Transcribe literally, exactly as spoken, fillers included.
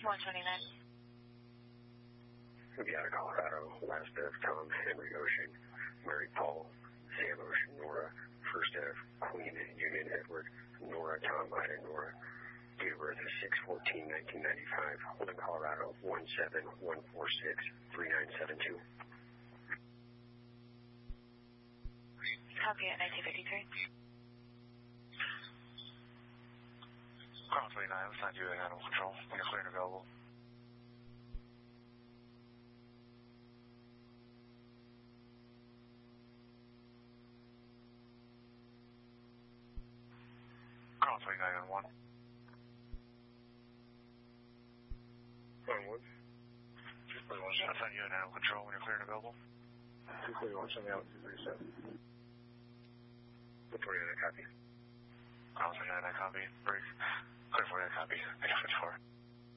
one twenty-nine. We'll be out of Colorado, last of Tom, Henry Ocean, Mary Paul, Sam Ocean, Nora, first of Queen Union Edward, Nora, Tom, Ida, Nora, date of birth is six fourteen nineteen ninety-five, Holden, Colorado, one seven one four six three nine seven two. Copy at nineteen fifty-three. Ground twenty-nine, let's not do animal control. When you're clear and available. Ground twenty-nine on one. On one. two thirty-one, let's not do animal control. When you're clear and available. two thirty-one, send me out two thirty-seven. two forty-nine, copy. Ground twenty-nine, I copy. Break. Clear for that copy.